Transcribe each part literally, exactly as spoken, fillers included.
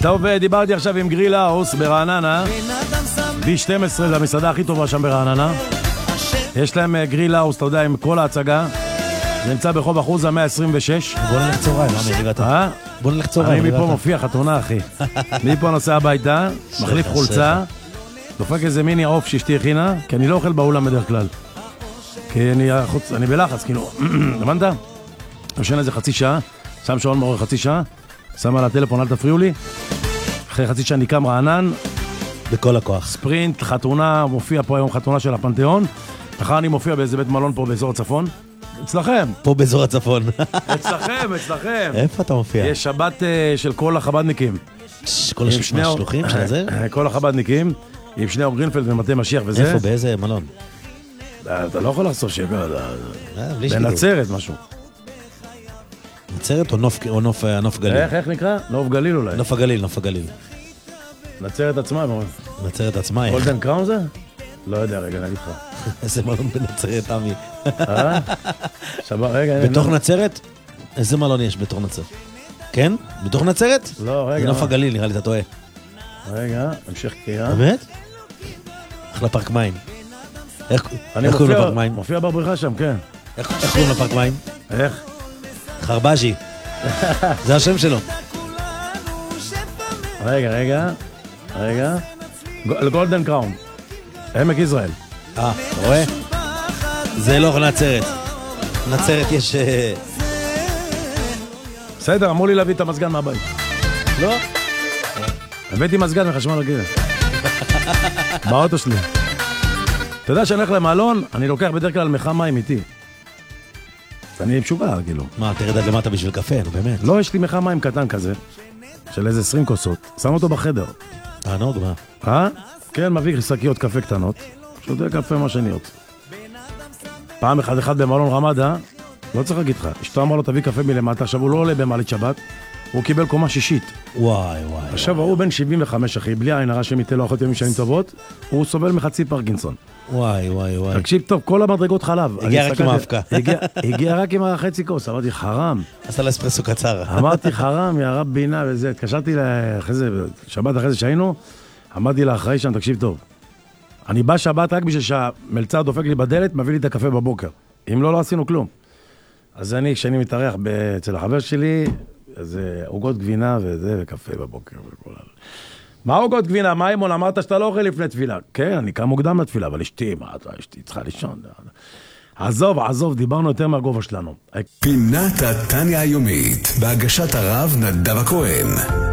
טוב, דיברתי עכשיו עם גריל האוס ברעננה, בי שתים עשרה זה המסעדה הכי טובה שם ברעננה. יש להם גריל האוס, אתה יודע, עם כל ההצגה. זה נמצא ברחוב אחוזה מאה עשרים ושש. בוא נלך צהריים, למה הגעת? אה? בוא נלך צהריים. אני מפה מופיע חתונה, אחי. מפה נוסע הביתה, מחליף חולצה, דופק איזה מיני עוף שאשתי הכינה, כי אני לא אוכל באולם בדרך כלל. כי אני, אני בלחץ, כאילו, הבנת? יושן איזה חצי שעה, שם שעון מעורר חצי שעה, שם על הטלפון, אל תפריעו לי. אחרי חצי שעה אני קם רענן. בכל הכוח. ספרינט, חתונה, מופיע פה היום חתונה של הפנתיאון. אחר אני מופיע באיזה בית מלון פה באזור הצפון. אצלכם. פה באזור הצפון. אצלכם, אצלכם. איפה אתה מופיע? יש שבת של כל החבדניקים. כל השלוחים של זה? כל החבדניקים, עם שניאור גרינפלד ומטה משיח וזה. איפה, באיזה מלון? אתה לא יכול לעשות שבע, בנצרת משהו. נצרת או נוף גליל? איך, איך נקרא? נוף גליל אולי. נוף הגליל, נוף הגליל. נצרת עצמה, אמרו. נצרת עצמה, איך? גולדן קראון זה? לא יודע, רגע, נגיד לך. איזה מלון בנצרת, עמי. אה? שבה, רגע. בתוך נצרת? איזה מלון יש בתוך נצרת? כן? בתוך נצרת? לא, רגע. זה נוף הגליל, נראה לי, אתה טועה. רגע, המשך קריאה. באמת? אחלה פארק מים. איך קוראים לפארק מים? מופיע בבריכה שם, כן. איך קוראים לפארק מים? איך? חרבז'י. זה השם שלו. רגע, רגע. רגע. גולדן קראון. עמק יזרעאל. אה, אתה רואה? זה לא נצרת. נצרת יש... בסדר, אמרו לי להביא את המזגן מהבית. לא? הבאתי מזגן מחשמל רגיל. באוטו שלי. אתה יודע שאני הולך למעלון, אני לוקח בדרך כלל מחה מים איתי. אני משוגע, כאילו. מה, תרד עד למטה בשביל קפה, נו באמת. לא, יש לי מחה מים קטן כזה, של איזה עשרים כוסות. שם אותו בחדר. אה, נוג, מה? אה? כן, מביא שקיות קפה קטנות. שותה קפה מה שניות. פעם אחד אחד במלון רמדה, לא צריך להגיד לך, אשתו אמר לו תביא קפה מלמטה, עכשיו הוא לא עולה במעלית שבת, הוא קיבל קומה שישית. וואי וואי. עכשיו הוא בן שבעים וחמש אחי, בלי עין הרע שמיתן לו אחת ימים שנים טובות, הוא סובל מחצי פרקינסון. וואי וואי וואי. תקשיב טוב, כל המדרגות חלב. הגיע רק עם האבקה. הגיע רק עם החצי כוס, אמרתי חרם. עשה לאספרסו קצר. אמרתי חרם, יא רב בינה וזה, התקשרתי לאחרי זה, שבת אחרי זה שהיינו, אמרתי לאחראי שם, תקשיב טוב. אני בא שבת רק בשביל שהמלצר דופק לי בדלת, מביא לי את הקפה בבוקר. אם לא, לא עשינו כלום. אז אני, כשאני מתארח אצל החבר שלי, אז עוגות גבינה וזה, וקפה בבוקר וכל הלאה. מה עוגות גבינה? מה אימון? אמרת שאתה לא אוכל לפני תפילה. כן, אני קם מוקדם לתפילה, אבל אשתי, מה אתה, אשתי צריכה לישון. עזוב, עזוב, דיברנו יותר מהגובה שלנו. פינת התניה היומית, בהגשת הרב נדב הכהן.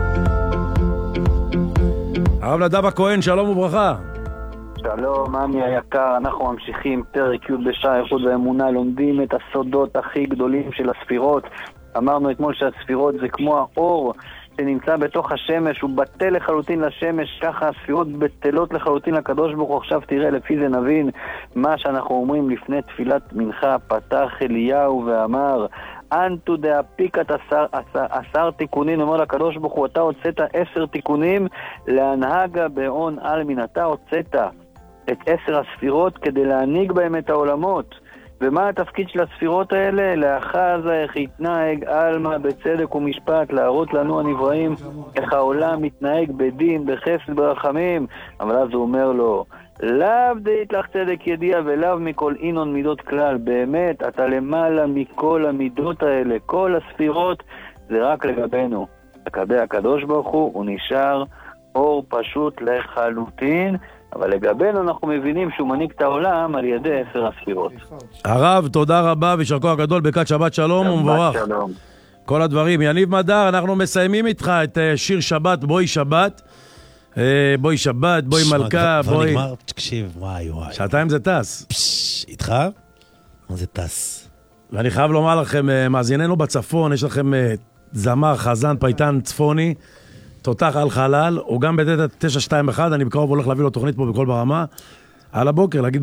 הרב נדב הכהן, שלום וברכה. שלום, עמי היקר, אנחנו ממשיכים פרק י' בשעה איכות והאמונה, לומדים את הסודות הכי גדולים של הספירות. אמרנו אתמול שהספירות זה כמו האור שנמצא בתוך השמש, הוא בטל לחלוטין לשמש, ככה הספירות בטלות לחלוטין לקדוש ברוך הוא. עכשיו תראה, לפי זה נבין מה שאנחנו אומרים לפני תפילת מנחה. פתח אליהו ואמר, אנטו דאפיקת עשר, עשר, עשר תיקונים, אומר לקדוש ברוך הוא, אתה הוצאת עשר תיקונים להנהגה בהון אלמין, אתה הוצאת את עשר הספירות כדי להנהיג בהם את העולמות. ומה התפקיד של הספירות האלה? לאחז איך יתנהג אלמה בצדק ומשפט, להראות לנו הנבראים איך העולם מתנהג בדין, בחסד, ברחמים. אבל אז הוא אומר לו, לאו דית לך צדק ידיע ולאו מכל אינון מידות כלל. באמת, אתה למעלה מכל המידות האלה, כל הספירות זה רק לגבינו. לגבי הקדוש ברוך הוא, הוא נשאר אור פשוט לחלוטין, אבל לגבינו אנחנו מבינים שהוא מנהיג את העולם על ידי עשר הספירות. הרב, תודה רבה וישר כוח גדול, ברכת שבת שלום ומבורך. שבת שלום. כל הדברים. יניב מדר, אנחנו מסיימים איתך את שיר שבת, בואי שבת. בואי שבת, בואי מלכה, כבר בואי... נגמר, תקשיב, וואי וואי. שעתיים זה טס. פש, איתך? מה זה טס? ואני חייב לומר לכם, מאזיננו בצפון, יש לכם זמר, חזן, פייטן צפוני, תותח על חלל, הוא גם ב-תשע שתיים אחת, אני בקרוב הולך להביא לו תוכנית פה בכל ברמה, על הבוקר, להגיד